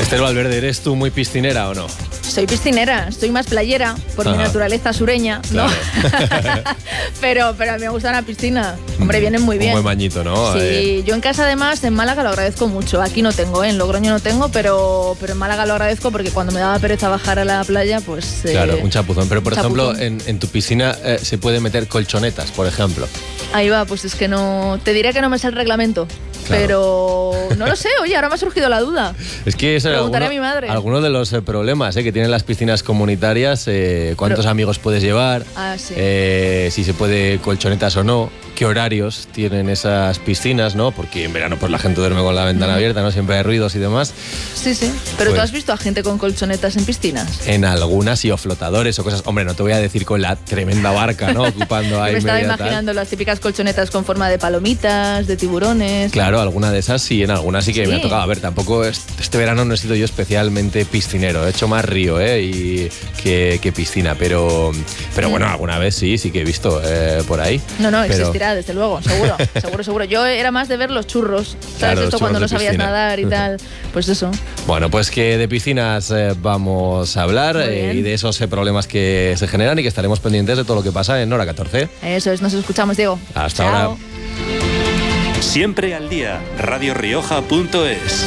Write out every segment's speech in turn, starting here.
Esther Valverde, ¿eres tú muy piscinera o no? Soy piscinera, estoy más playera por mi naturaleza sureña, claro. ¿no? pero a mí me gusta la piscina. Hombre, vienen muy bien. Un buen bañito, ¿no? Sí, yo en casa además, en Málaga lo agradezco mucho. Aquí no tengo, en Logroño no tengo, pero en Málaga lo agradezco porque cuando me daba pereza bajar a la playa, pues... Claro, un chapuzón. Pero, por ejemplo, en tu piscina se puede meter colchonetas, por ejemplo. Ahí va, pues es que no... Te diré que no me sé el reglamento. Claro. Pero no lo sé, oye, ahora me ha surgido la duda. Es que eso preguntaré a mi madre. Algunos de los problemas que tienen las piscinas comunitarias, cuántos amigos puedes llevar, sí. Si se puede colchonetas o no, qué horarios tienen esas piscinas, ¿no? Porque en verano pues la gente duerme con la ventana abierta, ¿no? Siempre hay ruidos y demás. Sí, sí. Pero ¿tú has visto a gente con colchonetas en piscinas? En algunas sí, o flotadores o cosas. Hombre, no te voy a decir con la tremenda barca, ¿no? Ocupando ahí. Me estaba imaginando las típicas colchonetas con forma de palomitas, de tiburones. Claro, alguna de esas sí, en algunas sí que me ha tocado. A ver, tampoco este verano no he sido yo especialmente piscinero. He hecho más río, que piscina. Pero bueno, alguna vez sí que he visto por ahí. No, existirá, desde luego, seguro. Yo era más de ver los churros, ¿sabes? Claro, esto cuando no sabías nadar y tal, pues eso. Bueno, pues que de piscinas vamos a hablar y de esos problemas que se generan y que estaremos pendientes de todo lo que pasa en Hora 14. Eso es, nos escuchamos, Diego. Hasta Chao. ahora. Siempre al día, radiorioja.es.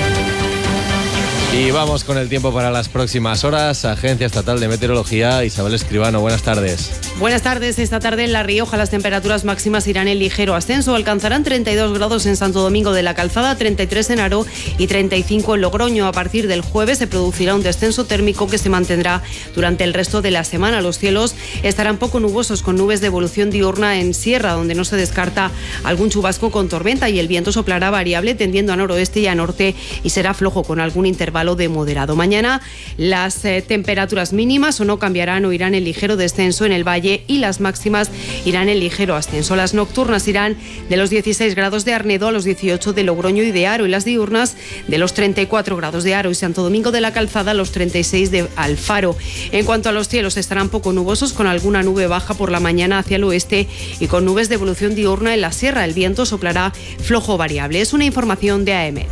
Y vamos con el tiempo para las próximas horas. Agencia Estatal de Meteorología, Isabel Escribano, buenas tardes. Buenas tardes. Esta tarde en La Rioja las temperaturas máximas irán en ligero ascenso. Alcanzarán 32 grados en Santo Domingo de la Calzada, 33 en Haro y 35 en Logroño. A partir del jueves se producirá un descenso térmico que se mantendrá durante el resto de la semana. Los cielos estarán poco nubosos con nubes de evolución diurna en Sierra, donde no se descarta algún chubasco con tormenta, y el viento soplará variable tendiendo a noroeste y a norte y será flojo con algún intervalo de moderado. Mañana las temperaturas mínimas o no cambiarán o irán en ligero descenso en el valle, y las máximas irán en ligero ascenso. Las nocturnas irán de los 16 grados de Arnedo a los 18 de Logroño y de Haro, y las diurnas de los 34 grados de Haro y Santo Domingo de la Calzada a los 36 de Alfaro. En cuanto a los cielos, estarán poco nubosos con alguna nube baja por la mañana hacia el oeste y con nubes de evolución diurna en la sierra. El viento soplará flojo variable. Es una información de AEMET.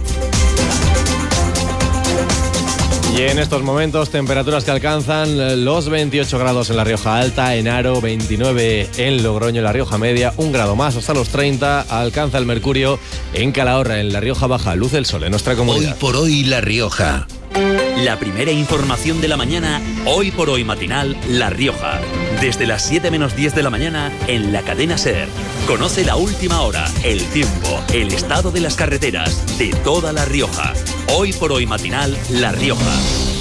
Y en estos momentos, temperaturas que alcanzan los 28 grados en La Rioja Alta, en Haro, 29 en Logroño, en La Rioja Media, un grado más hasta los 30, alcanza el mercurio en Calahorra, en La Rioja Baja, luce el sol en nuestra comunidad. Hoy por hoy La Rioja. La primera información de la mañana, hoy por hoy matinal, La Rioja. Desde las 7 menos 10 de la mañana en la cadena SER. Conoce la última hora, el tiempo, el estado de las carreteras de toda La Rioja. Hoy por hoy matinal, La Rioja.